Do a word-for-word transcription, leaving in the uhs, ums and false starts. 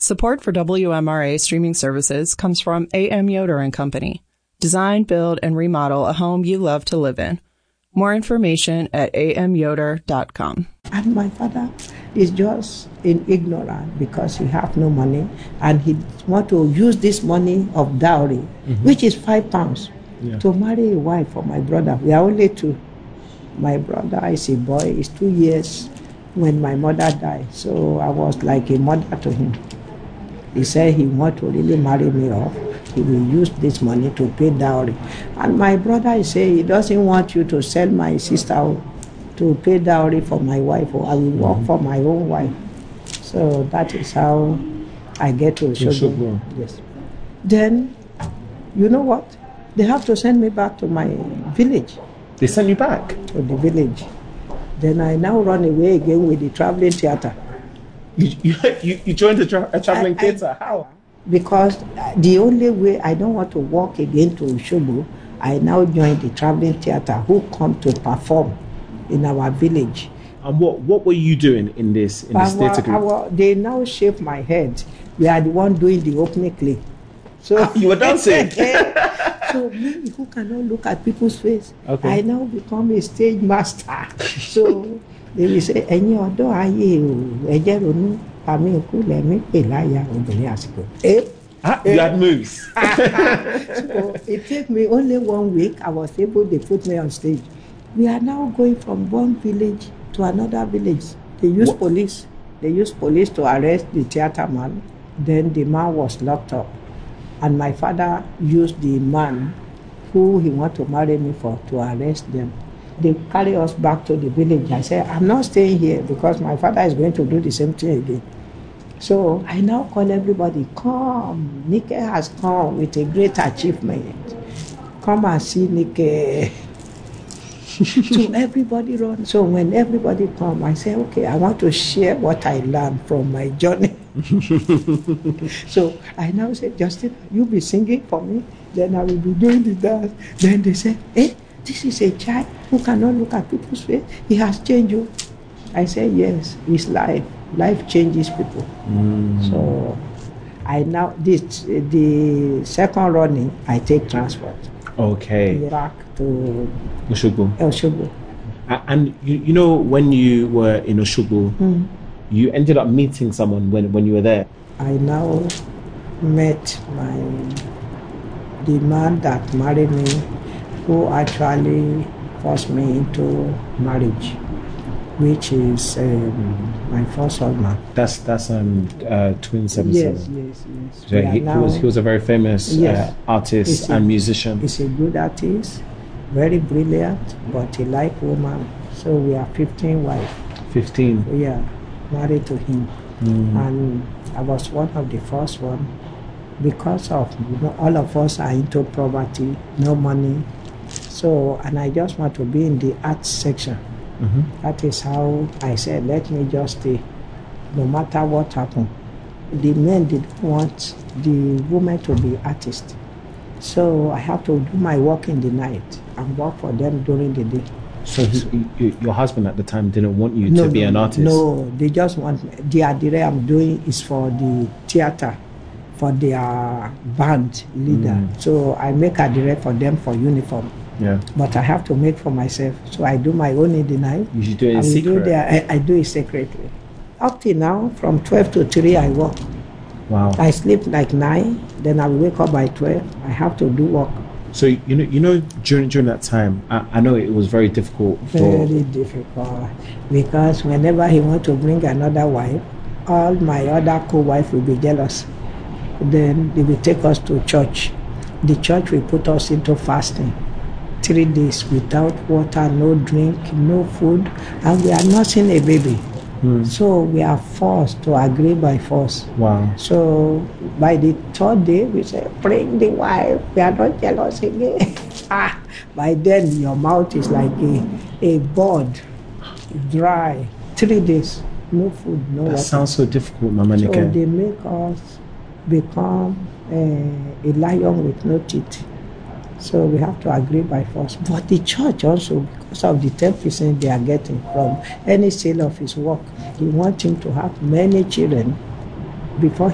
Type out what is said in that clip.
Support for W M R A streaming services comes from A M Yoder and Company. Design, build, and remodel a home you love to live in. More information at a m yoder dot com. And my father is just in ignorance because he have no money and he want to use this money of dowry, mm-hmm. which is five pounds, yeah. to marry a wife for my brother. We are only two. My brother is a boy, he's two years when my mother died. So I was like a mother to him. He said he want to really marry me off. He will use this money to pay dowry. And my brother is saying he doesn't want you to sell my sister out to pay dowry for my wife, or I will work mm-hmm. for my own wife. So that is how I get to Osogbo. Yes. Then, you know what? They have to send me back to my village. They send you back? To the village. Then I now run away again with the traveling theater. You you, you joined a, tra- a traveling I, theater? I, How? Because the only way I don't want to walk again to Osogbo, I now joined the traveling theater who come to perform in our village. And what, what were you doing in this in this theater group? Our, they now shave my head. We are the one doing the opening clip. So you were dancing. So me, who cannot look at people's face, okay. I now become a stage master. So they will say, "Ẹ̀yin ọ̀dọ́ ayé o, ẹ jẹ́ ronú àmì òkú lẹ́mí pè láyà obìnrin àsìkò." Eh? Ah, you had moves. So it took me only one week. I was able to put me on stage. We are now going from one village to another village. They use what? police. They use police to arrest the theater man. Then the man was locked up. And my father used the man who he wanted to marry me for to arrest them. They carry us back to the village. I said, I'm not staying here because my father is going to do the same thing again. So I now call everybody, come. Nike has come with a great achievement. Come and see Nike. So everybody run. So when everybody come, I say, okay, I want to share what I learned from my journey. So I now say, Justin, you be singing for me, then I will be doing the dance. Then they say, eh, this is a child who cannot look at people's face. He has changed you. I say, yes, it's life. Life changes people. Mm. So I now, this, the second running, I take transport. Okay. Back to Osogbo. Osogbo. And you, you know, when you were in Osogbo, mm. you ended up meeting someone when, when you were there. I now met my the man that married me, who actually forced me into marriage, which is um, my first husband. That's that's um uh, Twin Seven Seven. Yes, yes, yes. So he, he was he was a very famous yes. uh, artist a, and musician. He's a good artist, very brilliant, but he like woman. So we are fifteen wives. Fifteen. Yeah, married to him, mm. and I was one of the first one because of you know, all of us are into poverty, no money. So and I just want to be in the arts section. Mm-hmm. That is how I said, let me just stay, no matter what happened. The men didn't want the women to be artists. So I have to do my work in the night and work for them during the day. So he, you, your husband at the time didn't want you no, to be no, an artist? No, they just want me. The adire I'm doing is for the theater, for their band leader. Mm. So I make adire for them for uniform. Yeah. But I have to make for myself. So I do my own in the night. You should do it in I secret. Do their, I, I do it secretly. Up till now, from twelve to three, I work. Wow. I sleep like nine, then I wake up by twelve. I have to do work. So you know, you know, during during that time, I, I know it was very difficult. For... Very difficult, because whenever he want to bring another wife, all my other co-wife will be jealous. Then they will take us to church. The church will put us into fasting. Three days without water, no drink, no food, and we are nursing a baby. Mm. So we are forced to agree by force. Wow. So by the third day, we say, bring the wife. We are not jealous again. ah, by then your mouth is like a, a bird, dry. Three days, no food, no that water. That sounds so difficult, Mama Nike. So they make us become uh, a lion with no teeth. So we have to agree by force. But the church also, because of the ten percent they are getting from any sale of his work, he wants him to have many children before